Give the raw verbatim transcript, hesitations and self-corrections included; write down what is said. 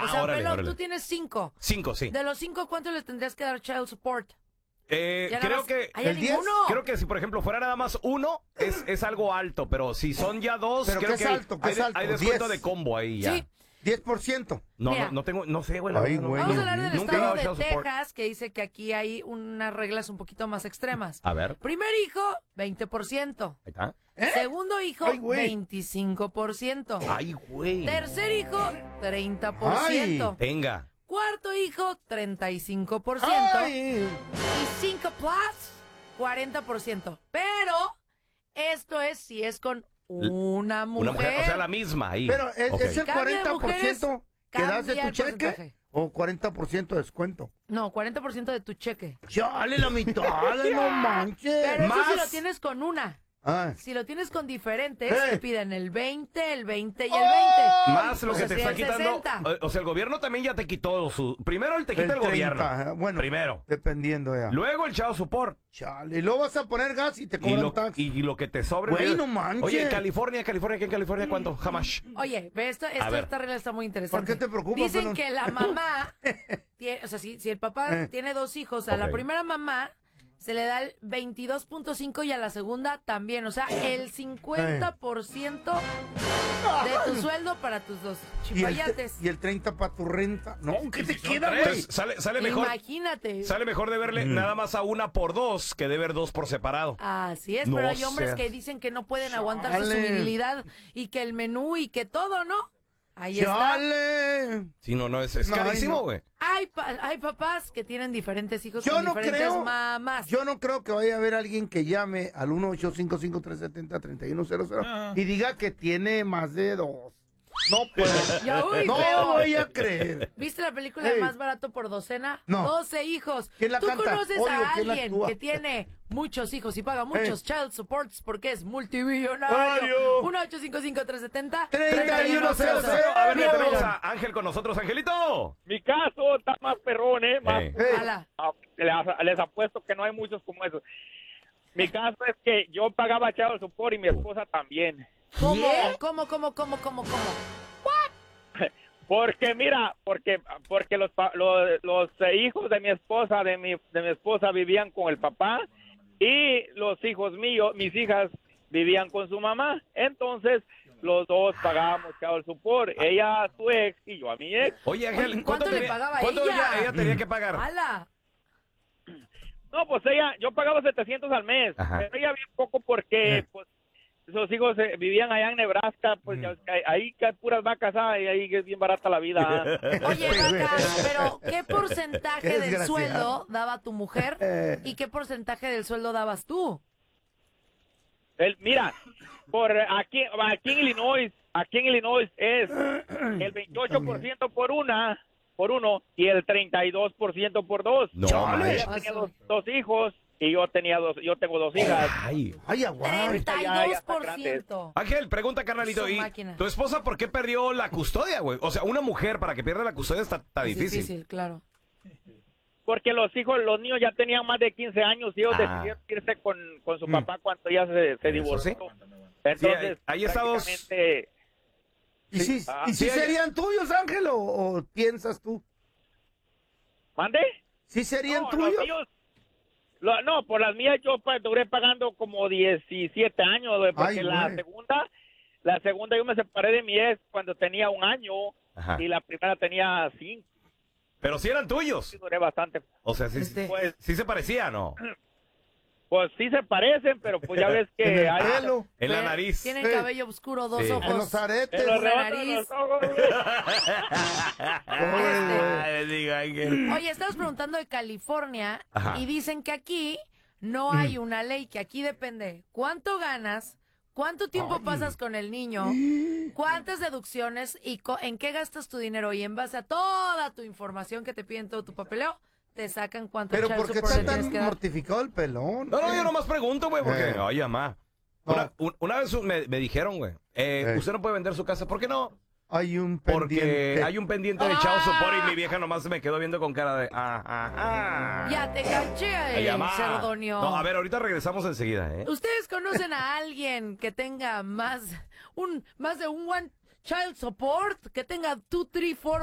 Ah, o sea, órale, Pelón, órale. tú tienes cinco. Cinco, sí. De los cinco, ¿cuánto le tendrías que dar child support? Eh, Ya nada creo más- que ¿Hay ¿el diez? ninguno? creo que si por ejemplo fuera nada más uno es, es algo alto, pero si son ya dos, ¿Pero creo qué es que hay- alto? ¿Qué hay, es de- alto? hay descuento diez. de combo ahí ya. Sí. diez por ciento. No, Mira. no, no tengo, no sé, güey. la Ay, verdad, no. güey. Vamos a hablar del Nunca he estado dado de child support. Texas, que dice que aquí hay unas reglas un poquito más extremas. A ver, Primer hijo, veinte por ciento. ahí está. ¿Eh? Segundo hijo, Ay, güey. veinticinco por ciento. Ay, güey. Tercer hijo, treinta por ciento. Venga. Cuarto hijo, treinta y cinco por ciento. Ay. Y cinco plus, cuarenta por ciento. Pero esto es si es con una mujer. Una mujer, o sea, la misma ahí. Pero ¿es, Ok. es el Cambia de cuarenta por ciento que cambia das de tu el cheque porcentaje. o cuarenta por ciento de descuento. No, cuarenta por ciento de tu cheque. Chale, la mitad, no manches. Pero eso Más. si lo tienes con una. Ah. Si lo tienes con diferentes, Eh. te piden el veinte, el veinte y el ¡Oh! veinte. Más lo O que sea, te si está el quitando. sesenta. O, o sea, el gobierno también ya te quitó su. Primero él te quita el, El gobierno. treinta, bueno. Primero. Dependiendo ya. Luego el child support. Chale, y luego vas a poner gas y te Y cobran lo, tax. y lo que te sobre. Güey, mira. no manches. Oye, en California, California, ¿qué en California cuánto? Jamás. Oye, ve esto, esto ver. esta regla está muy interesante. ¿Por qué te preocupa, Dicen pelón? que la mamá, tiene, o sea, si, si el papá Eh. tiene dos hijos, a la Ok. primera mamá se le da el veintidós punto cinco y a la segunda también. O sea, el cincuenta por ciento de tu sueldo para tus dos y, el, chipayates. y el treinta para tu renta. No, ¿qué te queda, güey? Entonces, sale, sale mejor. Imagínate. Sale mejor de verle nada más a una por dos que de ver dos por separado. Así es, No pero hay hombres seas- que dicen que no pueden aguantarse su Chale. virilidad y que el menú y que todo, ¿no? Ahí está. Chale. Sí, no, no, es, es No, carísimo, ay, no. güey. Hay, pa- hay papás que tienen diferentes hijos Yo con no diferentes creo. mamás. Yo no creo que vaya a haber alguien que llame al uno ocho cinco cinco tres siete cero tres uno cero cero y diga que tiene más de dos. No puedo. Ya, uy, No feo. voy a creer. ¿Viste la película Ey. Más barato por docena? No. doce hijos. ¿Quién la ¿Tú canta? conoces Oigo, a ¿quién la alguien actúa? que tiene muchos hijos y paga muchos Ey. child supports porque es multimillonario? Ayo. uno ocho cinco cinco tres siete cero treinta y uno cero cero. A ver, ya No. tenemos a Ángel con nosotros, Angelito. Mi caso está más perrón, ¿eh? Más, Eh. Ey. Ala. ah, les, les apuesto que no hay muchos como esos. Mi caso es que yo pagaba child support y mi esposa también. ¿Cómo? ¿Cómo, cómo, cómo, cómo, cómo? Porque mira, porque porque los pa- los, los eh, hijos de mi esposa, de mi de mi esposa vivían con el papá y los hijos míos, mis hijas vivían con su mamá. Entonces, los dos pagábamos child support, ella a su ex y yo a mi ex. Oye, Ángel, Oye, ¿cuánto, ¿cuánto le tenía- pagaba cuánto ella? ella, ella tenía que pagar? ¡Hala! No, pues ella, yo pagaba setecientos al mes, Ajá. pero ella bien poco porque Eh. pues sus hijos eh, vivían allá en Nebraska, pues ya ves que ahí- ahí que hay puras vacas, ah, y ahí es bien barata la vida. Oye, Vaca, pero ¿qué porcentaje Qué del desgraciado. sueldo daba tu mujer Eh. y qué porcentaje del sueldo dabas tú? El, mira, por aquí, aquí en Illinois, aquí en Illinois es el veintiocho por ciento por una, por uno, y el treinta y dos por ciento por dos. No, Chale. manches. Ella tenía dos, dos hijos y yo tenía dos, yo tengo dos hijas. Ay. Ay, aguanta. treinta y ya- ya dos están por ciento. Ángel, pregunta, carnalito. Su ¿Y máquina. tu esposa por qué perdió la custodia, güey? O sea, una mujer para que pierda la custodia está, está Es difícil. difícil, claro. Porque los hijos, los niños ya tenían más de quince años y ellos Ah. decidieron irse con, con su Mm. papá cuando ya se, se Eso divorció. sí. Entonces, Sí, ahí- ahí está dos- prácticamente, ¿Y si, Ah, y si sí, hay- serían tuyos, Ángel, o, o piensas tú? ¿mande? ¿Sí serían No, tuyos? los míos- lo- no, por las mías yo pues, duré pagando como diecisiete años, güey, porque Ay, la güey. segunda, la segunda yo me separé de mi ex cuando tenía un año Ajá. y la primera tenía cinco, Pero sí eran tuyos. y duré bastante. O sea, sí, Este- Pues, sí se parecía, ¿no? pues sí se parecen, pero pues ya ves En que el hay... pelo, En la Ve- nariz. Tienen Sí. cabello oscuro, dos Sí. ojos. en los aretes. en los una rebotes de nariz. los ojos, güey. Ay, diga, Ángel. Oye, estabas preguntando de California Ajá. y dicen que aquí no hay una ley, que aquí depende cuánto ganas, cuánto tiempo pasas con el niño, cuántas deducciones y co- en qué gastas tu dinero. Y en base a toda tu información que te piden todo tu papeleo, te sacan cuánto Pero child ¿por qué support le está tienes tan que dar. mortificado el pelón? No, no, yo nomás pregunto, güey, porque... Eh. Oye, mamá. No. Una, un- una vez me, me dijeron, güey, eh, Eh. usted no puede vender su casa. ¿Por qué no? Hay un Porque pendiente. hay un pendiente de chavo support y mi vieja nomás se me quedó viendo con cara de... Ah, ah, ah. Ya te caché, Ay, eh, mamá. Cerdonio. No, a ver, ahorita regresamos enseguida, ¿eh? ¿Ustedes conocen a alguien que tenga más un más de un one child support, que tenga two, three, four